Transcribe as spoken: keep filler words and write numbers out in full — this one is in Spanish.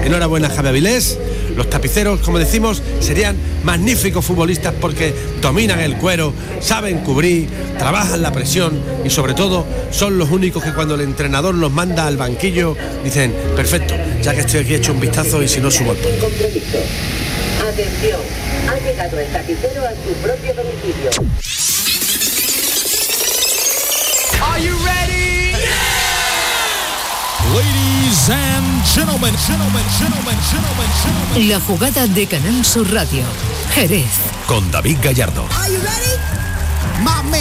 Enhorabuena, Javi Avilés. Los tapiceros, como decimos, serían magníficos futbolistas porque dominan el cuero, saben cubrir, trabajan la presión y sobre todo son los únicos que cuando el entrenador los manda al banquillo dicen, perfecto, ya que estoy aquí he hecho un vistazo y si no subo el puesto. Atención, ha llegado el tapicero a su propio domicilio. Are you ready? Ladies and gentlemen, gentlemen, gentlemen, gentlemen, gentlemen. La jugada de Canal Sur Radio, Jerez. Con David Gallardo. Are you ready? Mami.